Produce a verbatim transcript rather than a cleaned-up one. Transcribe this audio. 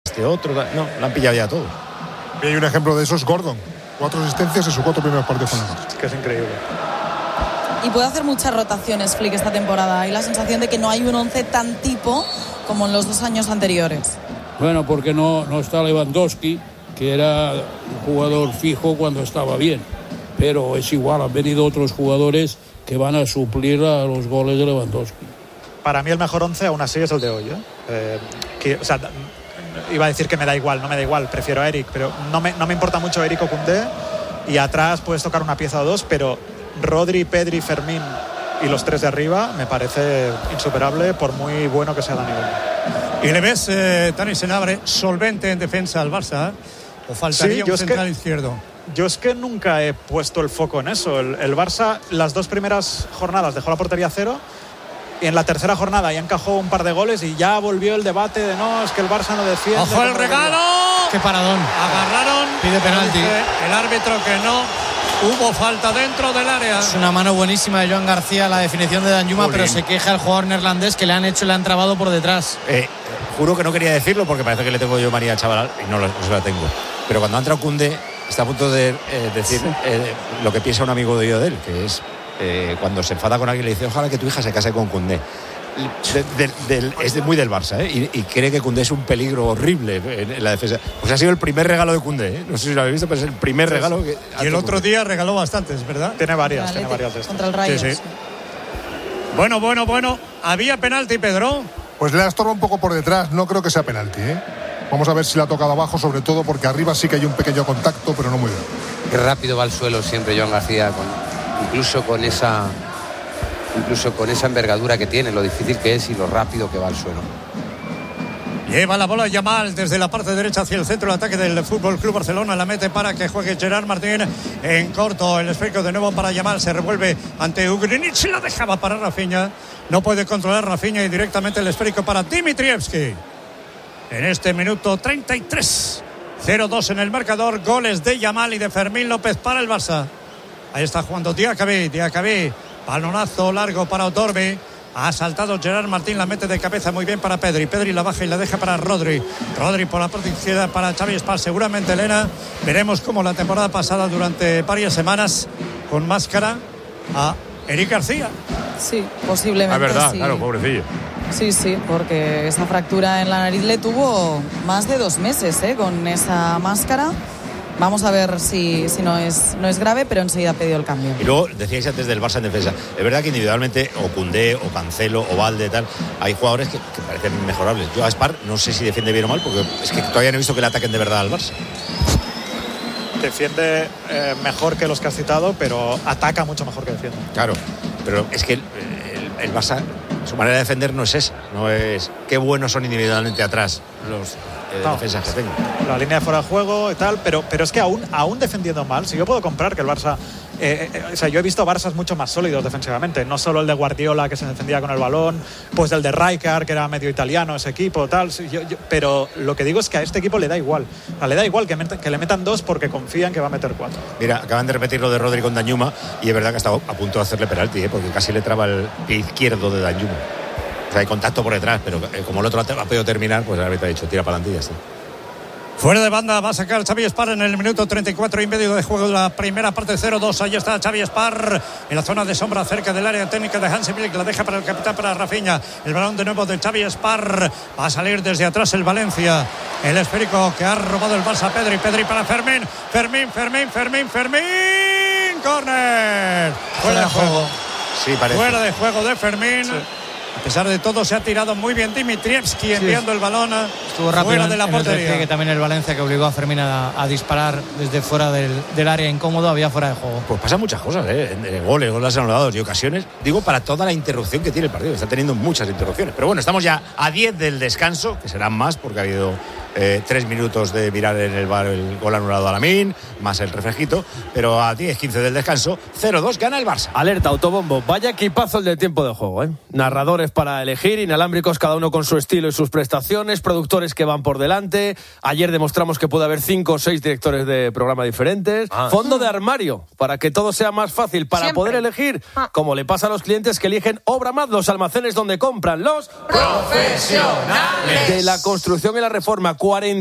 este otro, no, lo han pillado ya todo. Y hay un ejemplo de eso, es Gordon. Cuatro asistencias en sus cuatro primeros partidos con el Barça. Es que es increíble. Y puede hacer muchas rotaciones Flick esta temporada. Hay la sensación de que no hay un once tan tipo como en los dos años anteriores. Bueno, porque no, no está Lewandowski, que era un jugador fijo cuando estaba bien. Pero es igual, han venido otros jugadores que van a suplir a los goles de Lewandowski. Para mí el mejor once aún así es el de hoy, ¿eh? Eh, que, o sea, iba a decir que me da igual, no me da igual, prefiero a Eric, pero no me, no me importa mucho Eric o Koundé, y atrás puedes tocar una pieza o dos, pero Rodri, Pedri, Fermín y los tres de arriba me parece insuperable por muy bueno que sea Dani Olmo. ¿Y le ves, eh, Dani Senabre, solvente en defensa al Barça? ¿O faltaría sí, un central que, izquierdo? Yo es que nunca he puesto el foco en eso. El, el Barça, las dos primeras jornadas dejó la portería cero, y en la tercera jornada ya encajó un par de goles y ya volvió el debate de no, es que el Barça no defiende. ¡Ojo el regalo! ¡Qué paradón! Agarraron. Pide penalti. El árbitro que no. Hubo falta dentro del área. Es una mano buenísima de Joan García, la definición de Danjuma, Muy pero bien. se queja el jugador neerlandés que le han hecho y le han trabado por detrás. Eh, juro que no quería decirlo porque parece que le tengo yo manía al chaval y no, lo, no se la tengo. Pero cuando ha entrado Koundé, está a punto de eh, decir eh, lo que piensa un amigo de yo de él, que es eh, cuando se enfada con alguien le dice ojalá que tu hija se case con Koundé. De, de, de, es de, muy del Barça, ¿eh? y, y cree que Koundé es un peligro horrible en, en la defensa. Pues ha sido el primer regalo de Koundé, ¿eh? No sé si lo habéis visto, pero es el primer sí, regalo que y el otro Koundé. Día regaló bastantes, ¿verdad? Tiene varias, tiene varias de estas. Contra el Rayo. Sí, sí. Bueno, bueno, bueno. ¿Había penalti, Pedro? Pues le ha estorbado un poco por detrás, no creo que sea penalti, ¿eh? Vamos a ver si la ha tocado abajo, sobre todo porque arriba sí que hay un pequeño contacto, pero no muy bien. Qué rápido va al suelo siempre Joan García, con, incluso con esa incluso con esa envergadura que tiene, lo difícil que es y lo rápido que va al suelo. Lleva la bola Yamal desde la parte derecha hacia el centro del ataque del Fútbol Club Barcelona. La mete para que juegue Gerard Martín en corto. El esférico de nuevo para Yamal. Se revuelve ante Ugrinic. La dejaba para Rafinha. No puede controlar Rafinha y directamente el esférico para Dimitrievski. En este minuto treinta y tres. cero dos en el marcador. Goles de Yamal y de Fermín López para el Barça. Ahí está jugando Diacabí. Diacabí. Balonazo largo para Otorbi. Ha saltado Gerard Martín, la mete de cabeza muy bien para Pedri. Pedri la baja y la deja para Rodri. Rodri por la parte izquierda para Xavi Espar. Seguramente, Elena, veremos como la temporada pasada durante varias semanas con máscara a Eric García. Sí, posiblemente. Es verdad, sí. claro, pobrecillo. Sí, sí, porque esa fractura en la nariz le tuvo más de dos meses, ¿eh? Con esa máscara. Vamos a ver si, si no es no es grave, pero enseguida ha pedido el cambio. Y luego decíais antes del Barça en defensa. Es verdad que individualmente, o Koundé, o Cancelo, o Valde, tal, hay jugadores que, que parecen mejorables. Yo a Espar no sé si defiende bien o mal, porque es que todavía no he visto que le ataquen de verdad al Barça. Defiende eh, mejor que los que has citado, pero ataca mucho mejor que defiende. Claro, pero es que el, el, el Barça, su manera de defender no es esa. No es qué buenos son individualmente atrás los eh, no, defensas que tengo. La línea de fuera de juego y tal, pero, pero es que aún, aún defendiendo mal, si yo puedo comprar que el Barça... Eh, eh, o sea, yo he visto Barças mucho más sólidos defensivamente, no solo el de Guardiola que se defendía con el balón, pues el de Rijkaard que era medio italiano ese equipo, tal, yo, yo, pero lo que digo es que a este equipo le da igual, o sea, le da igual que, met, que le metan dos porque confían que va a meter cuatro. Mira, acaban de repetir lo de Rodri con Danjuma y es verdad que ha estado a punto de hacerle penalti, ¿eh? Porque casi le traba el pie izquierdo de Danjuma. O sea, hay contacto por detrás, pero eh, como el otro ha podido terminar, pues el árbitro ha dicho, tira para adelante y ya está. Fuera de banda va a sacar Xavi Espar en el minuto treinta y cuatro y medio de juego de la primera parte, cero dos. Ahí está Xavi Espar en la zona de sombra cerca del área técnica de Hansi Flick. La deja para el capitán, para Rafinha. El balón de nuevo de Xavi Espar. Va a salir desde atrás el Valencia. El esférico que ha robado el Barça. Pedri, Pedri para Fermín. Fermín, Fermín, Fermín, Fermín. Córner. Fuera de juego. Sí, parece. Fuera de juego de Fermín. Sí. A pesar de todo se ha tirado muy bien Dimitrievski sí, enviando el balón estuvo rápido fuera de la en portería. El que también el Valencia que obligó a Fermín a, a disparar desde fuera del, del área incómodo, había fuera de juego. Pues pasan muchas cosas, ¿eh? En goles, goles anulados y ocasiones. Digo, para toda la interrupción que tiene el partido. Está teniendo muchas interrupciones. Pero bueno, estamos ya a diez del descanso, que serán más porque ha habido eh, tres minutos de mirar en el bar el gol anulado a Lamine, más el refresquito. Pero a diez quince del descanso, cero dos gana el Barça. Alerta, autobombo. Vaya equipazo el del tiempo de juego, ¿eh? Narradores para elegir, inalámbricos cada uno con su estilo y sus prestaciones, productores que van por delante. Ayer demostramos que puede haber cinco o seis directores de programa diferentes. Ah. Fondo de armario, para que todo sea más fácil, para Siempre. poder elegir, ah. como le pasa a los clientes que eligen Obramad, los almacenes donde compran los profesionales de la construcción y la reforma. cuarenta